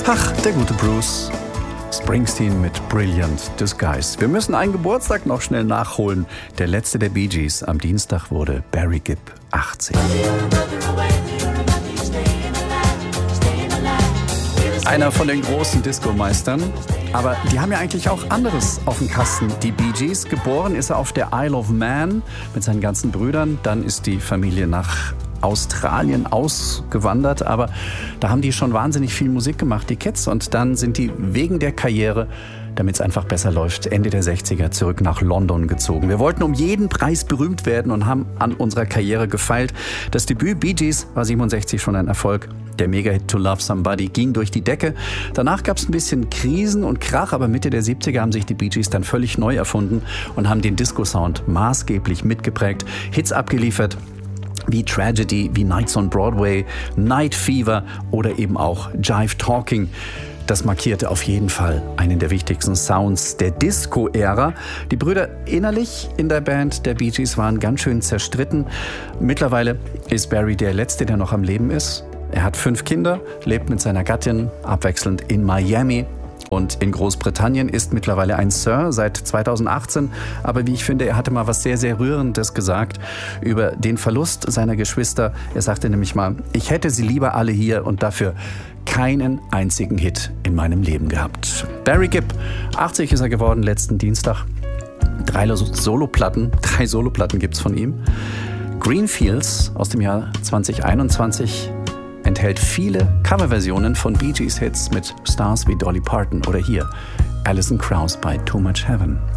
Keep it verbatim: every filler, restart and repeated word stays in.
Ach, der gute Bruce Springsteen mit Brilliant Disguise. Wir müssen einen Geburtstag noch schnell nachholen. Der letzte der Bee Gees. Am Dienstag wurde Barry Gibb achtzig. Einer von den großen Disco-Meistern. Aber die haben ja eigentlich auch anderes auf dem Kasten. Die Bee Gees. Geboren ist er auf der Isle of Man mit seinen ganzen Brüdern. Dann ist die Familie nach Australien ausgewandert, aber da haben die schon wahnsinnig viel Musik gemacht, die Kids. Und dann sind die wegen der Karriere, damit es einfach besser läuft, Ende der sechziger zurück nach London gezogen. Wir wollten um jeden Preis berühmt werden und haben an unserer Karriere gefeilt. Das Debüt Bee Gees war siebenundsechzig schon ein Erfolg. Der Mega-Hit To Love Somebody ging durch die Decke. Danach gab es ein bisschen Krisen und Krach, aber Mitte der siebziger haben sich die Bee Gees dann völlig neu erfunden und haben den Disco-Sound maßgeblich mitgeprägt, Hits abgeliefert, wie Tragedy, wie Nights on Broadway, Night Fever oder eben auch Jive Talking. Das markierte auf jeden Fall einen der wichtigsten Sounds der Disco-Ära. Die Brüder innerlich in der Band der Bee Gees waren ganz schön zerstritten. Mittlerweile ist Barry der Letzte, der noch am Leben ist. Er hat fünf Kinder, lebt mit seiner Gattin abwechselnd in Miami. Und in Großbritannien ist mittlerweile ein Sir seit zweitausendachtzehn. Aber wie ich finde, er hatte mal was sehr, sehr Rührendes gesagt über den Verlust seiner Geschwister. Er sagte nämlich mal, ich hätte sie lieber alle hier und dafür keinen einzigen Hit in meinem Leben gehabt. Barry Gibb, achtzig ist er geworden letzten Dienstag. Drei Soloplatten, drei Soloplatten gibt's von ihm. Greenfields aus dem Jahr zweitausendeinundzwanzig enthält viele Coverversionen von Bee Gees Hits mit Stars wie Dolly Parton oder hier Alison Krauss bei Too Much Heaven.